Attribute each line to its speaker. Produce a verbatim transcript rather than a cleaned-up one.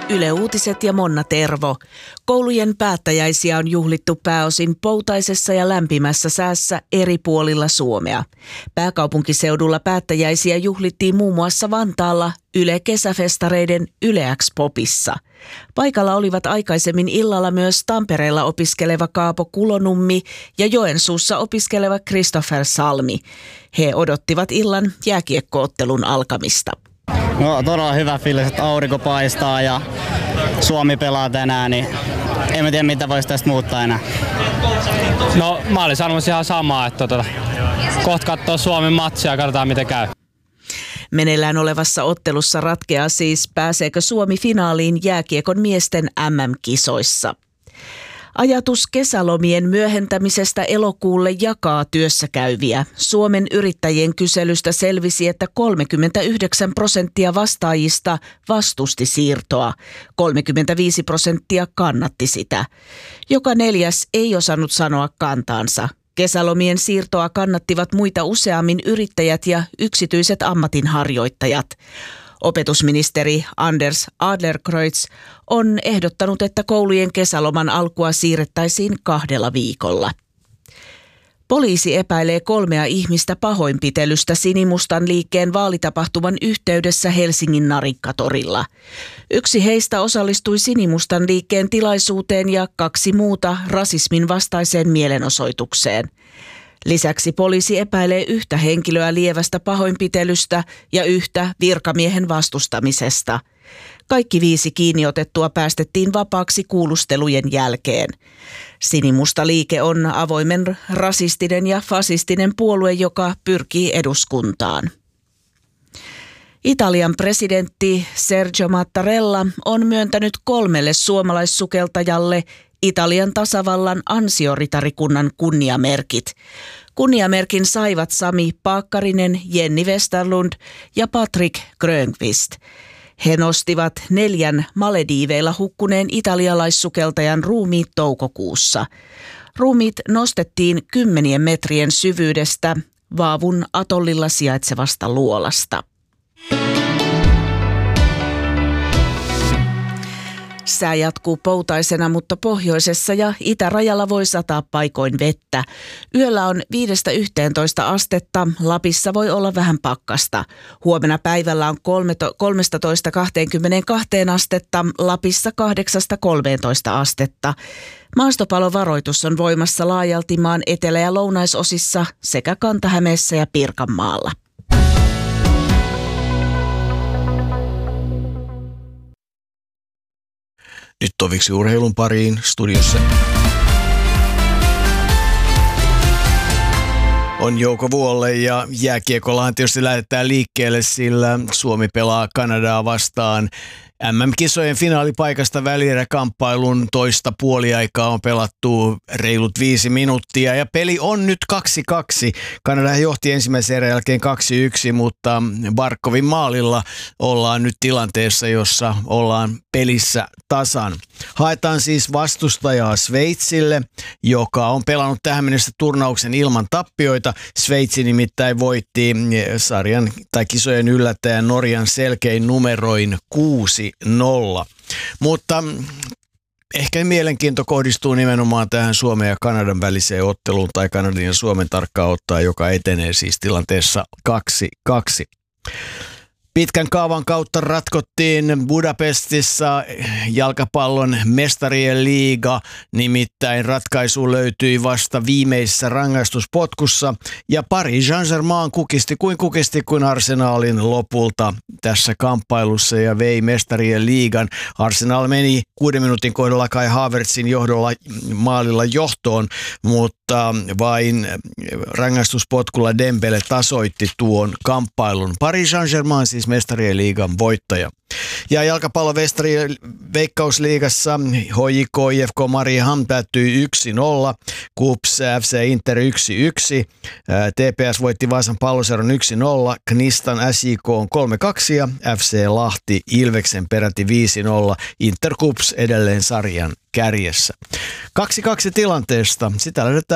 Speaker 1: Yle Uutiset ja Monna Tervo. Koulujen päättäjäisiä on juhlittu pääosin poutaisessa ja lämpimässä säässä eri puolilla Suomea. Pääkaupunkiseudulla päättäjäisiä juhlittiin muun muassa Vantaalla Yle Kesäfestareiden Yle X-popissa. Paikalla olivat aikaisemmin illalla myös Tampereella opiskeleva Kaapo Kulonummi ja Joensuussa opiskeleva Christopher Salmi. He odottivat illan jääkiekko-ottelun alkamista.
Speaker 2: No todella hyvä fiilis, että aurinko paistaa ja Suomi pelaa tänään, niin en tiedä mitä voisi tästä muuttaa enää.
Speaker 3: No mä olin sanomassa ihan samaa, että tota, kohta katsoo Suomen matsia ja katsotaan miten käy.
Speaker 1: Meneillään olevassa ottelussa ratkeaa siis, pääseekö Suomi finaaliin jääkiekon miesten M M-kisoissa. Ajatus kesälomien myöhentämisestä elokuulle jakaa työssäkäyviä. Suomen yrittäjien kyselystä selvisi, että kolmekymmentäyhdeksän prosenttia vastaajista vastusti siirtoa. kolmekymmentäviisi prosenttia kannatti sitä. Joka neljäs ei osannut sanoa kantaansa. Kesälomien siirtoa kannattivat muita useammin yrittäjät ja yksityiset ammatinharjoittajat. Opetusministeri Anders Adlercreutz on ehdottanut, että koulujen kesäloman alkua siirrettäisiin kahdella viikolla. Poliisi epäilee kolmea ihmistä pahoinpitelystä Sinimustan liikkeen vaalitapahtuman yhteydessä Helsingin Narikkatorilla. Yksi heistä osallistui Sinimustan liikkeen tilaisuuteen ja kaksi muuta rasismin vastaiseen mielenosoitukseen. Lisäksi poliisi epäilee yhtä henkilöä lievästä pahoinpitelystä ja yhtä virkamiehen vastustamisesta. Kaikki viisi kiinniotettua päästettiin vapaaksi kuulustelujen jälkeen. Sinimusta liike on avoimen rasistinen ja fasistinen puolue, joka pyrkii eduskuntaan. Italian presidentti Sergio Mattarella on myöntänyt kolmelle suomalaissukeltajalle Italian tasavallan ansioritarikunnan kunniamerkit. Kunniamerkin saivat Sami Paakkarinen, Jenni Westerlund ja Patrick Grönqvist. He nostivat neljän Malediiveilla hukkuneen italialaissukeltajan ruumiit toukokuussa. Ruumiit nostettiin kymmenien metrien syvyydestä Vaavun atollilla sijaitsevasta luolasta. Sää jatkuu poutaisena, mutta pohjoisessa ja itärajalla voi sataa paikoin vettä. Yöllä on viidestä yhteentoista astetta, Lapissa voi olla vähän pakkasta. Huomenna päivällä on kolmetoista kaksikymmentäkaksi astetta, Lapissa kahdeksasta kolmeentoista astetta. Maastopalovaroitus on voimassa laajalti maan etelä- ja lounaisosissa sekä Kanta-Hämeessä ja Pirkanmaalla.
Speaker 4: Nyt toviksi urheilun pariin studiossa on Jouko Vuolle ja jääkiekollahan tietysti lähdetään liikkeelle, sillä Suomi pelaa Kanadaa vastaan. M M-kisojen finaalipaikasta välieräkamppailun toista puoliaikaa on pelattu reilut viisi minuuttia ja peli on nyt kaksi kaksi. Kanada johti ensimmäisen erän jälkeen kaksi yksi, mutta Barkovin maalilla ollaan nyt tilanteessa, jossa ollaan pelissä tasan. Haetaan siis vastustajaa Sveitsille, joka on pelannut tähän mennessä turnauksen ilman tappioita. Sveitsi nimittäin voitti sarjan tai kisojen yllättäjän Norjan selkein numeroin kuusi nolla. Mutta ehkä mielenkiinto kohdistuu nimenomaan tähän Suomen ja Kanadan väliseen otteluun tai Kanadan ja Suomen tarkkaan ottaa, joka etenee siis tilanteessa kaksi kaksi. Pitkän kaavan kautta ratkottiin Budapestissa jalkapallon mestarien liiga, nimittäin ratkaisu löytyi vasta viimeisessä rangaistuspotkussa ja Paris Saint-Germain kukisti kuin kukisti kuin Arsenalin lopulta tässä kamppailussa ja vei mestarien liigan. Arsenal meni kuuden minuutin kohdalla Kai Havertzin johdolla maalilla johtoon, mutta vain rangaistuspotkulla Dembele tasoitti tuon kamppailun. Paris Saint-Germain siis mestarien liigan voittaja. Ja jalkapallomestarien Veikkausliigassa H J K I F K Mariehamn päättyi yksi nolla, K U P S F C Inter yksi yksi, T P S voitti Vaasan Palloseron yksi nolla, Knistan S J K on kolme kaksi ja F C Lahti Ilveksen peräti viisi nolla, Inter K U P S edelleen sarjan kärjessä. kaksi kaksi tilanteesta, sitä lähdetään